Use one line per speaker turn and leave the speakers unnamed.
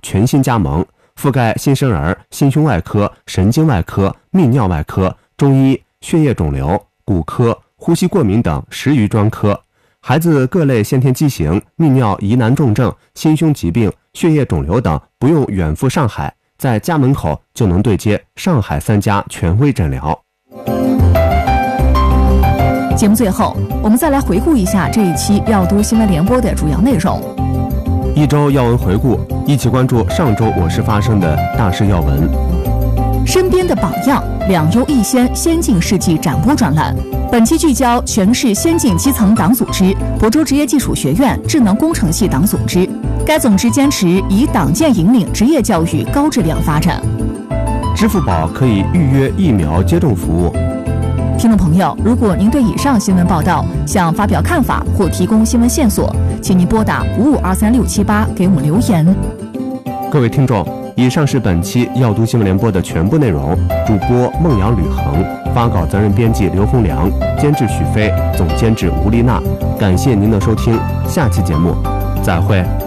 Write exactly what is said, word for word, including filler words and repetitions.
全新加盟，覆盖新生儿、心胸外科、神经外科、泌尿外科、中医、血液肿瘤、骨科、呼吸过敏等十余专科。孩子各类先天畸形、泌尿疑难重症、心胸疾病、血液肿瘤等不用远赴上海，在家门口就能对接上海三家权威诊疗。
节目最后，我们再来回顾一下这一期药都新闻联播的主要内容。
一周要闻回顾，一起关注上周我市发生的大事要闻。
身边的榜样，两优一先先进事迹展播专栏。本期聚焦全市先进基层党组织亳州职业技术学院智能工程系党组织，该总支坚持以党建引领职业教育高质量发展。
支付宝可以预约疫苗接种服务。
听众朋友，如果您对以上新闻报道想发表看法或提供新闻线索，请您拨打五五二三六七八给我们留言。
各位听众，以上是本期药都新闻联播的全部内容。主播孟阳吕恒，发稿责任编辑刘洪良，监制许飞，总监制吴丽娜。感谢您的收听，下期节目再会。